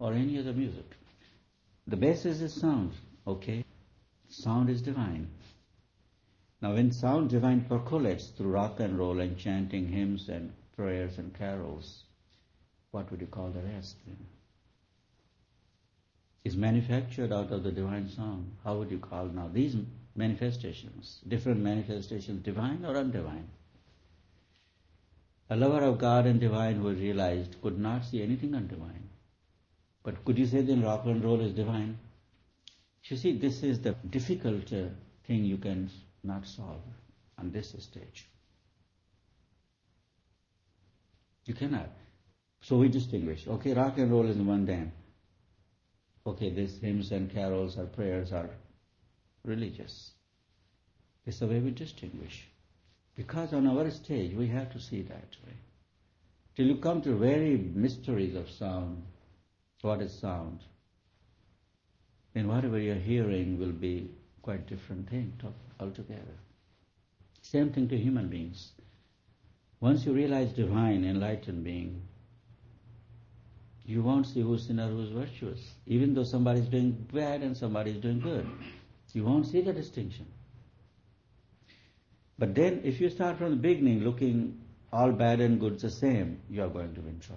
or any other music. The basis is sound, okay? Sound is divine. Now when sound divine percolates through rock and roll and chanting hymns and prayers and carols, what would you call the rest then? Is manufactured out of the divine sound. How would you call now these manifestations, different manifestations, divine or undivine? A lover of God and divine who realized could not see anything undivine. But could you say then rock and roll is divine? You see, this is the difficult thing you can not solve on this stage. You cannot. So we distinguish. Okay, rock and roll is mundane. Okay, these hymns and carols or prayers are religious. This is the way we distinguish. Because on our stage we have to see that way. Till you come to very mysteries of sound, what is sound, then whatever you're hearing will be quite different thing altogether. Same thing to human beings. Once you realize divine, enlightened being, you won't see who's sinner, who's virtuous. Even though somebody is doing bad and somebody is doing good, you won't see the distinction. But then if you start from the beginning looking all bad and good the same, you are going to be in trouble.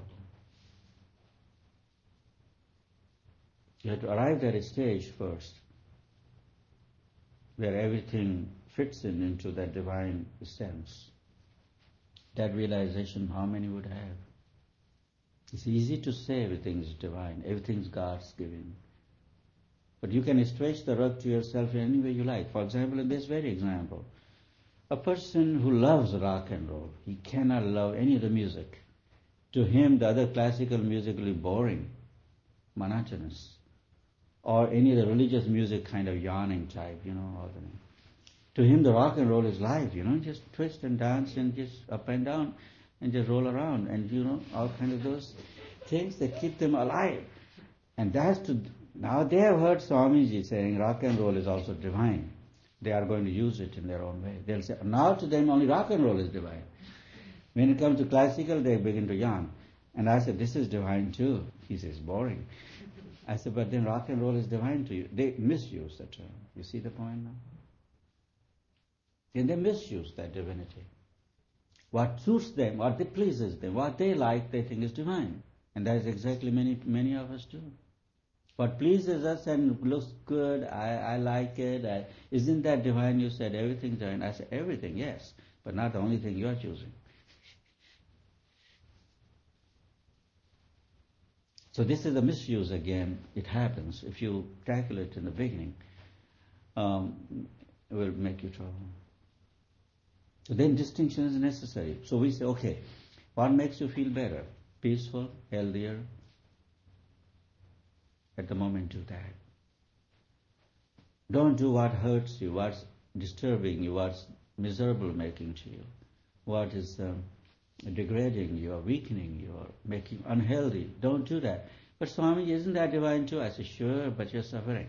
You have to arrive at a stage first where everything fits into that divine sense. That realization, how many would have? It's easy to say everything is divine, everything is God's giving. But you can stretch the rug to yourself in any way you like. For example, in this very example, a person who loves rock and roll, he cannot love any other music. To him, the other classical music will be boring, monotonous, or any other religious music kind of yawning type, all the. To him, the rock and roll is life, just twist and dance and just up and down and just roll around and, all kinds of those things that keep them alive. And now they have heard Swamiji saying rock and roll is also divine. They are going to use it in their own way. They'll say, now to them only rock and roll is divine. When it comes to classical, they begin to yawn. And I said, this is divine too. He says, boring. I said, but then rock and roll is divine to you. They misuse the term. You see the point now? And they misuse that divinity. What suits them, what pleases them, what they like, they think is divine. And that is exactly many of us do. What pleases us and looks good, I like it. Isn't that divine? You said everything's divine. I said everything, yes, but not the only thing you are choosing. So this is a misuse again. It happens. If you tackle it in the beginning, it will make you trouble. So then distinction is necessary. So we say, okay, what makes you feel better? Peaceful, healthier? At the moment do that. Don't do what hurts you, what's disturbing you, what's miserable making to you, what is degrading you or weakening you or making unhealthy. Don't do that. But Swami, isn't that divine too? I say, sure, but you're suffering.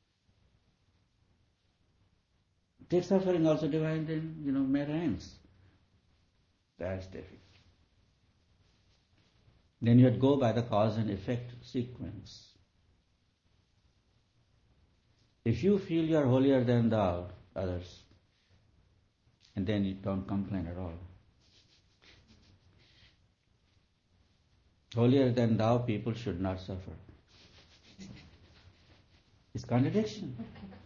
Take suffering also divine, then, matter ends. That's difficult. Then you have to go by the cause and effect sequence. If you feel you are holier than thou, others, and then you don't complain at all. Holier than thou people should not suffer. It's contradiction.